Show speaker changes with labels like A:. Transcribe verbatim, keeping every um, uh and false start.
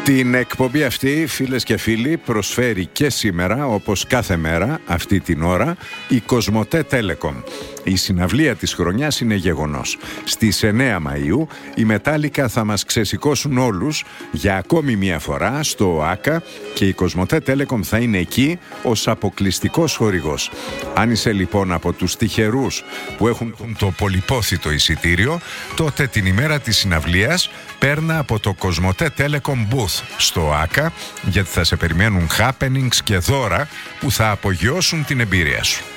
A: Την εκπομπή αυτή, φίλες και φίλοι, προσφέρει και σήμερα, όπως κάθε μέρα, αυτή την ώρα, η Κοσμοτέ Telecom. Η συναυλία της χρονιάς είναι γεγονός. Στις εννέα Μαΐου οι Μετάλλικα θα μας ξεσηκώσουν όλους για ακόμη μία φορά στο ΆΚΑ και η Κοσμοτέ Telecom θα είναι εκεί ως αποκλειστικός χορηγός. Αν είσαι λοιπόν από τους τυχερούς που έχουν το πολυπόθητο εισιτήριο, τότε την ημέρα της συναυλίας παίρνα από το Κοσμοτέ Telecom Booth στο ΆΚΑ, γιατί θα σε περιμένουν happenings και δώρα που θα απογειώσουν την εμπειρία σου.